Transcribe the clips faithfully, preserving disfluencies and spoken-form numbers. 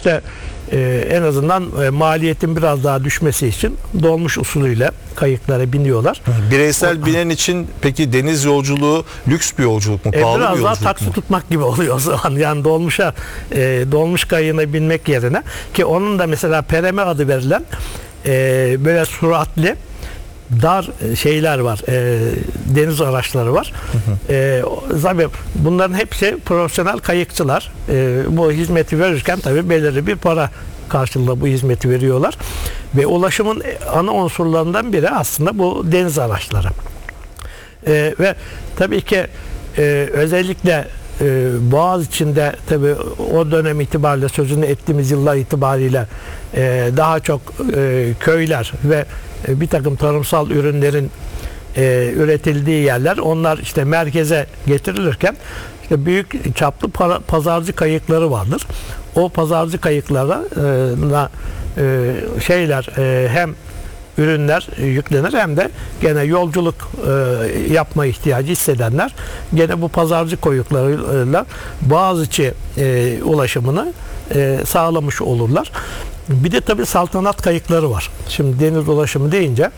işte e, en azından e, maliyetin biraz daha düşmesi için dolmuş usulüyle kayıklara biniyorlar. Bireysel binen için peki deniz yolculuğu lüks bir yolculuk mu? E, Pahalı bir biraz daha yolculuk taksi mu? tutmak gibi oluyor o zaman. Yani dolmuşa e, dolmuş kayığına binmek yerine, ki onun da mesela pereme adı verilen e, böyle süratli dar şeyler var, e, deniz araçları var. Hı hı. E, tabii bunların hepsi profesyonel kayıkçılar. E, bu hizmeti verirken tabii belirli bir para karşılığında bu hizmeti veriyorlar. Ve ulaşımın ana unsurlarından biri aslında bu deniz araçları. E, ve tabii ki e, özellikle e, Boğaz içinde tabii o dönem itibariyle, sözünü ettiğimiz yıllar itibariyle e, daha çok e, köyler ve bir takım tarımsal ürünlerin e, üretildiği yerler, onlar işte merkeze getirilirken işte büyük çaplı para, pazarcı kayıkları vardır. O pazarcı kayıklarına e, şeyler e, hem ürünler yüklenir hem de gene yolculuk e, yapma ihtiyacı hissedenler gene bu pazarcı kayıklarıyla Boğaziçi e, ulaşımını e, sağlamış olurlar. Bir de tabii saltanat kayıkları var. Şimdi deniz ulaşımı deyince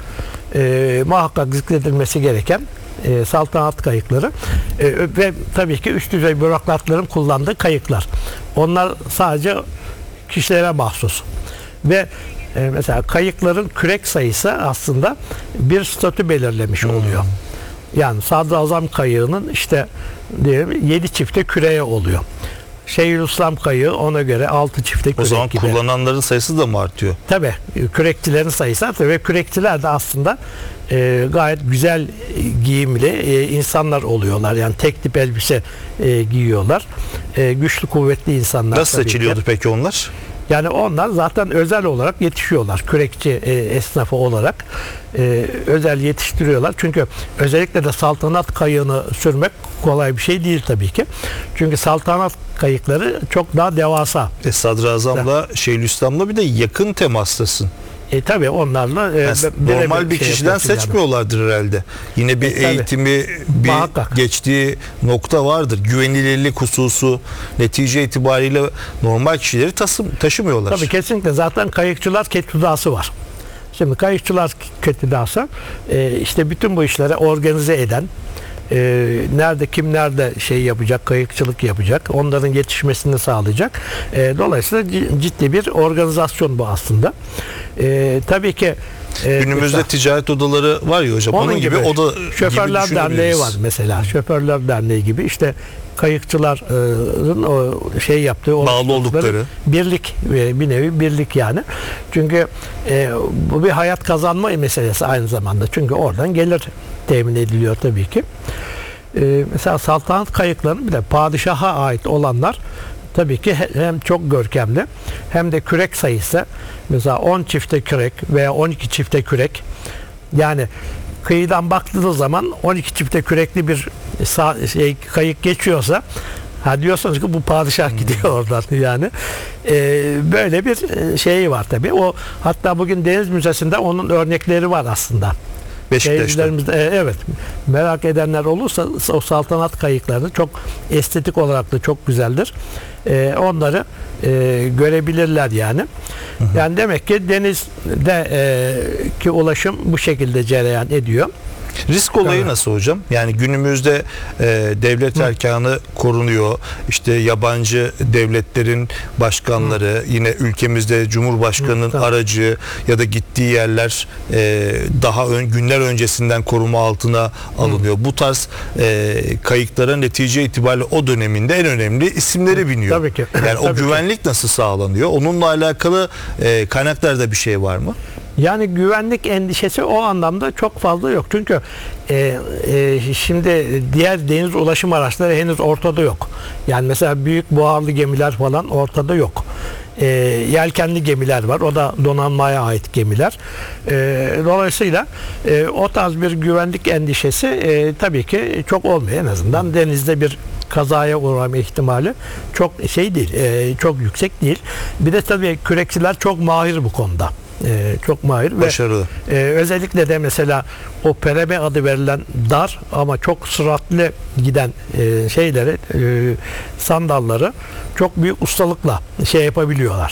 e, muhakkak zikredilmesi gereken e, saltanat kayıkları e, ve tabii ki üst düzey bürokratların kullandığı kayıklar. Onlar sadece kişilere mahsus. Ve e, mesela kayıkların kürek sayısı aslında bir statü belirlemiş oluyor. Hmm. Yani Sadrazam kayığının işte diyelim yedi çifte küreği oluyor. Şeyhülislam kayığı ona göre altı çifte kürek gibi. O zaman gibi. Kullananların sayısı da mı artıyor? Tabii. Kürekçilerin sayısı artıyor ve kürekçiler de aslında e, gayet güzel giyimli e, insanlar oluyorlar. Yani tek tip elbise e, giyiyorlar. E, güçlü, kuvvetli insanlar. Nasıl seçiliyordu ki. Peki onlar? Yani onlar zaten özel olarak yetişiyorlar. Kürekçi e, esnafı olarak e, özel yetiştiriyorlar. Çünkü özellikle de saltanat kayığını sürmek kolay bir şey değil tabii ki. Çünkü saltanat kayıkları çok daha devasa. E, Sadrazam'la Şeyhülislam'la bir de yakın temastasın. E tabii onlarla e, yani normal bir şey kişiden seçmiyorlardır yani. Herhalde. Yine bir e, eğitimi, bir muhakkak geçtiği nokta vardır. Güvenilirlik hususu, netice itibariyle normal kişileri taşı, taşımıyorlar. Tabii kesinlikle. Zaten kayıkçılar ketüdası var. Şimdi kayıkçılar ketüdası e, işte bütün bu işlere organize eden, e, nerede kim nerede şey yapacak, kayıkçılık yapacak, onların yetişmesini sağlayacak. E, dolayısıyla ciddi bir organizasyon bu aslında. E, tabii ki e, günümüzde mesela, ticaret odaları var ya hocam. Onun, onun gibi, gibi oda Şoförler gibi Derneği var mesela. Şoförler Derneği gibi işte kayıkçıların o şey yaptığı bağlı oldukları birlik, bir nevi birlik yani. Çünkü e, bu bir hayat kazanma meselesi aynı zamanda. Çünkü oradan gelir temin ediliyor tabii ki. E, mesela saltanat kayıklarının bir de padişaha ait olanlar tabii ki hem çok görkemli hem de kürek sayısı mesela on çifte kürek veya on iki çifte kürek, yani kıyıdan baktığınız zaman on iki çifte kürekli bir şey, kayık geçiyorsa ha diyorsunuz ki bu padişah hmm. gidiyor oradan yani. Ee, böyle bir şey var tabii. O hatta bugün Deniz Müzesi'nde onun örnekleri var aslında. Beşiktaş'ta. E, evet. Merak edenler olursa o saltanat kayıkları çok estetik olarak da çok güzeldir. E, onları e, görebilirler yani. Hı hı. Yani demek ki denizde e, ki ulaşım bu şekilde cereyan ediyor. Risk olayı evet. Nasıl hocam? Yani günümüzde e, devlet Hı. erkanı korunuyor. İşte yabancı devletlerin başkanları, Hı. yine ülkemizde Cumhurbaşkanı'nın Hı. aracı ya da gittiği yerler e, daha ön, günler öncesinden koruma altına alınıyor. Hı. Bu tarz e, kayıklara netice itibariyle o döneminde en önemli isimleri biniyor. Tabii ki. Yani Tabii o güvenlik ki. Nasıl sağlanıyor? Onunla alakalı e, kaynaklarda bir şey var mı? Yani güvenlik endişesi o anlamda çok fazla yok. Çünkü e, e, şimdi diğer deniz ulaşım araçları henüz ortada yok. Yani mesela büyük buharlı gemiler falan ortada yok. E, yelkenli gemiler var. O da donanmaya ait gemiler. E, dolayısıyla e, o tarz bir güvenlik endişesi e, tabii ki çok olmuyor. En azından denizde bir kazaya uğrama ihtimali çok şey değil, e, çok yüksek değil. Bir de tabii kürekçiler çok mahir bu konuda. Ee, çok mahir başarılı. Ve e, özellikle de mesela o pereme adı verilen dar ama çok süratli giden e, şeyleri, e, sandalları çok büyük ustalıkla şey yapabiliyorlar.